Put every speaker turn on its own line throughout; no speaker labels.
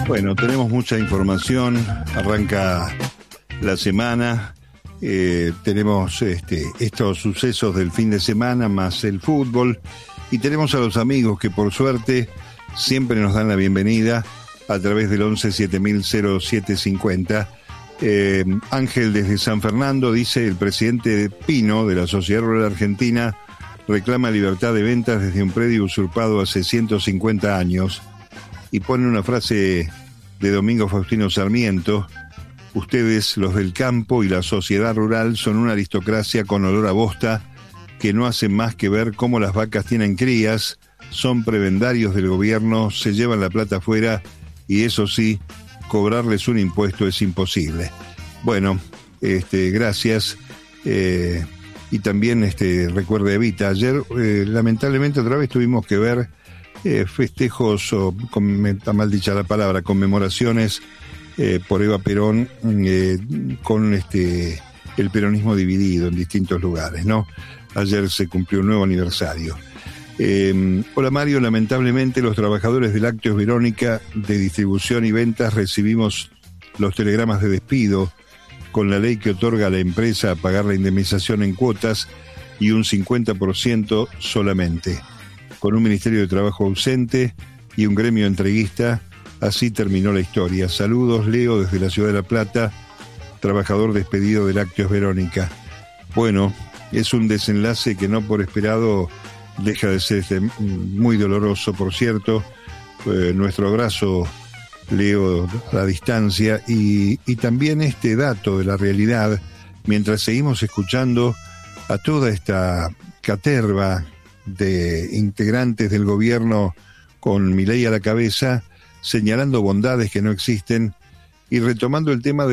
Bueno, tenemos mucha información, arranca la semana, tenemos estos sucesos del fin de semana más el fútbol y tenemos a los amigos que por suerte siempre nos dan la bienvenida a través del 11 7000 0750. Ángel desde San Fernando dice: el presidente Pino de la Sociedad Rural Argentina reclama libertad de ventas desde un predio usurpado hace 150 años. Y pone una frase de Domingo Faustino Sarmiento: ustedes, los del campo y la sociedad rural, son una aristocracia con olor a bosta que no hacen más que ver cómo las vacas tienen crías, son prebendarios del gobierno, se llevan la plata afuera y eso sí, cobrarles un impuesto es imposible. Bueno, gracias. Y también recuerde Evita, ayer lamentablemente otra vez tuvimos que ver festejos, o está mal dicha la palabra, conmemoraciones por Eva Perón, con el peronismo dividido en distintos lugares, ¿no? Ayer se cumplió un nuevo aniversario. Hola Mario, lamentablemente los trabajadores de Lácteos Verónica de distribución y ventas recibimos los telegramas de despido con la ley que otorga a la empresa a pagar la indemnización en cuotas y un 50% solamente. Con un Ministerio de Trabajo ausente y un gremio entreguista, así terminó la historia. Saludos, Leo, desde la Ciudad de La Plata, trabajador despedido de Lácteos Verónica. Bueno, es un desenlace que no por esperado deja de ser muy doloroso, por cierto. Nuestro abrazo, Leo, a la distancia, y también este dato de la realidad, mientras seguimos escuchando a toda esta caterva de integrantes del gobierno con Milei a la cabeza, señalando bondades que no existen y retomando el tema de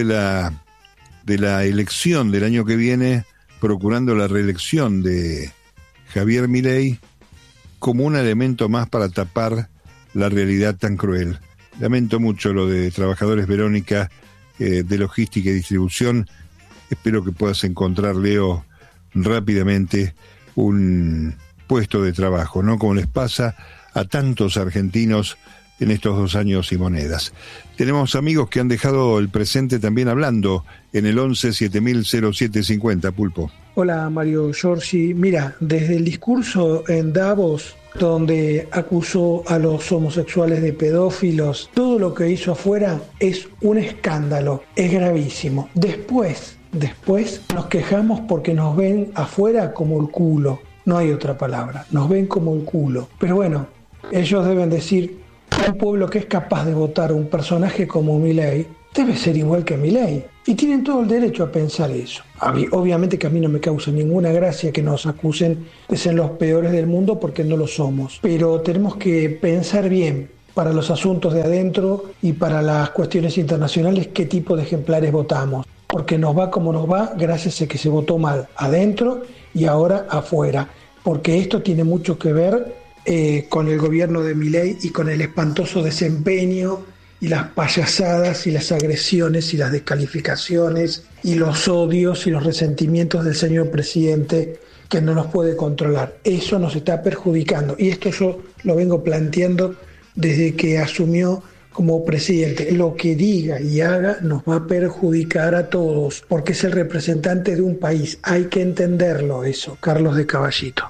la elección del año que viene, procurando la reelección de Javier Milei como un elemento más para tapar la realidad tan cruel. Lamento mucho lo de Trabajadores Verónica, de logística y distribución. Espero que puedas encontrar, Leo, rápidamente un puesto de trabajo, ¿no? Como les pasa a tantos argentinos en estos 2 años y monedas. Tenemos amigos que han dejado el presente también hablando en el 11 7000 0750, Pulpo.
Hola Mario Giorgi, mira, desde el discurso en Davos, donde acusó a los homosexuales de pedófilos, todo lo que hizo afuera es un escándalo, es gravísimo. Después nos quejamos porque nos ven afuera como el culo. No hay otra palabra, nos ven como el culo. Pero bueno, ellos deben decir: un pueblo que es capaz de votar a un personaje como Milei debe ser igual que Milei. Y tienen todo el derecho a pensar eso. Obviamente que a mí no me causa ninguna gracia que nos acusen de ser los peores del mundo, porque no lo somos. Pero tenemos que pensar bien para los asuntos de adentro y para las cuestiones internacionales qué tipo de ejemplares votamos. Porque nos va como nos va gracias a que se votó mal adentro y ahora afuera. Porque esto tiene mucho que ver con el gobierno de Milei y con el espantoso desempeño y las payasadas y las agresiones y las descalificaciones y los odios y los resentimientos del señor presidente, que no nos puede controlar. Eso nos está perjudicando y esto yo lo vengo planteando desde que asumió como presidente. Lo que diga y haga nos va a perjudicar a todos porque es el representante de un país. Hay que entenderlo eso. Carlos de Caballito.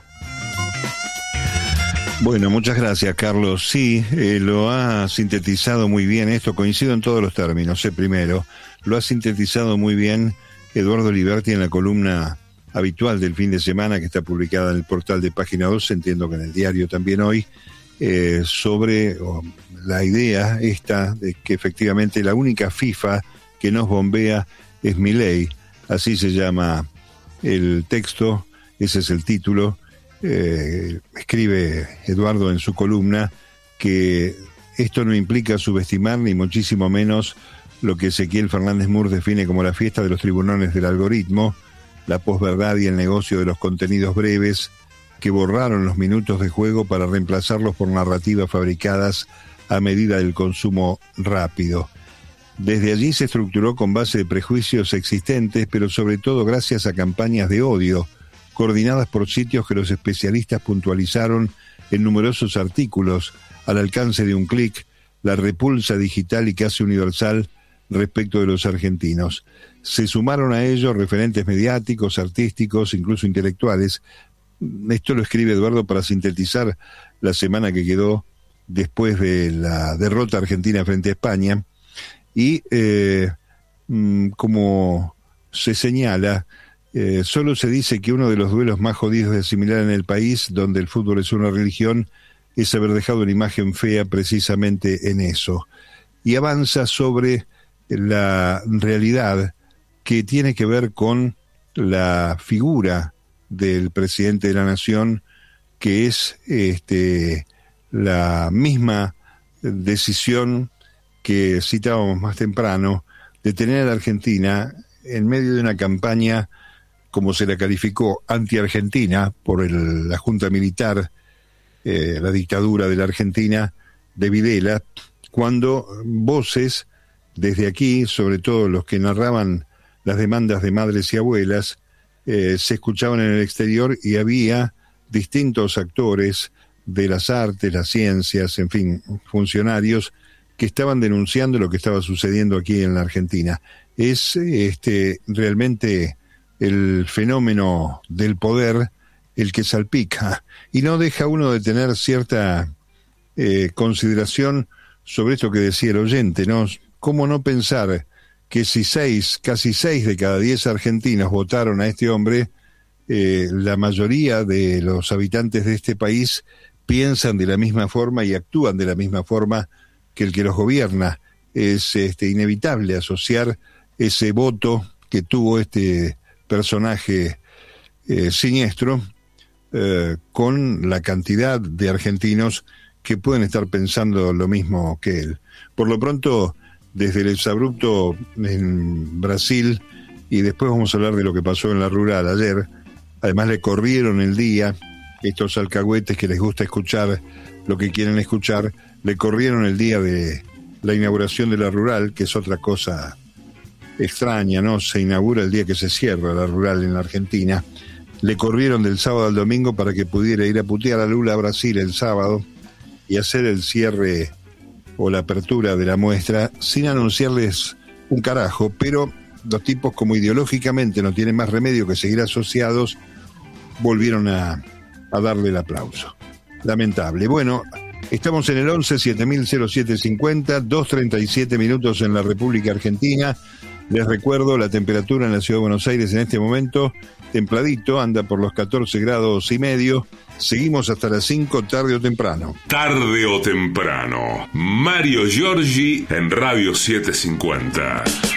Bueno, muchas gracias, Carlos. Sí, lo ha sintetizado muy bien esto, coincido en todos los términos. Primero, lo ha sintetizado muy bien Eduardo Liberti en la columna habitual del fin de semana que está publicada en el portal de Página 12, entiendo que en el diario también hoy, sobre la idea esta de que efectivamente la única FIFA que nos bombea es Milei. Así se llama el texto, ese es el título. Escribe Eduardo en su columna que esto no implica subestimar ni muchísimo menos lo que Ezequiel Fernández Mur define como la fiesta de los tribunones del algoritmo, la posverdad y el negocio de los contenidos breves que borraron los minutos de juego para reemplazarlos por narrativas fabricadas a medida del consumo rápido. Desde allí se estructuró con base de prejuicios existentes, pero sobre todo gracias a campañas de odio coordinadas por sitios que los especialistas puntualizaron en numerosos artículos al alcance de un clic, la repulsa digital y casi universal respecto de los argentinos. Se sumaron a ello referentes mediáticos, artísticos, incluso intelectuales. Esto lo escribe Eduardo para sintetizar la semana que quedó después de la derrota argentina frente a España. Y como se señala, solo se dice que uno de los duelos más jodidos de asimilar en el país, donde el fútbol es una religión, es haber dejado una imagen fea precisamente en eso. Y avanza sobre la realidad que tiene que ver con la figura del presidente de la nación, que es la misma decisión que citábamos más temprano, de tener a la Argentina en medio de una campaña, como se la calificó, anti-argentina por la Junta Militar, la dictadura de la Argentina de Videla, cuando voces desde aquí, sobre todo los que narraban las demandas de madres y abuelas, se escuchaban en el exterior y había distintos actores de las artes, las ciencias, en fin, funcionarios que estaban denunciando lo que estaba sucediendo aquí en la Argentina. Es realmente el fenómeno del poder el que salpica y no deja uno de tener cierta consideración sobre esto que decía el oyente, ¿no? ¿Cómo no pensar que si casi 6 de cada 10 argentinos votaron a este hombre, la mayoría de los habitantes de este país piensan de la misma forma y actúan de la misma forma que el que los gobierna? Es inevitable asociar ese voto que tuvo este personaje siniestro con la cantidad de argentinos que pueden estar pensando lo mismo que él. Por lo pronto, desde el exabrupto en Brasil, y después vamos a hablar de lo que pasó en la rural ayer, además le corrieron el día, estos alcahuetes que les gusta escuchar lo que quieren escuchar, le corrieron el día de la inauguración de la rural, que es otra cosa extraña, ¿no? Se inaugura el día que se cierra la rural en la Argentina. Le corrieron del sábado al domingo para que pudiera ir a putear a Lula a Brasil el sábado y hacer el cierre o la apertura de la muestra sin anunciarles un carajo, pero los tipos, como ideológicamente no tienen más remedio que seguir asociados, volvieron a darle el aplauso. Lamentable. Bueno, estamos en el 11-7000-0750, 2:37 minutos en la República Argentina. Les recuerdo, la temperatura en la Ciudad de Buenos Aires en este momento, templadito, anda por los 14 grados y medio. Seguimos hasta las 5, tarde o temprano.
Tarde o temprano. Mario Giorgi en Radio 750.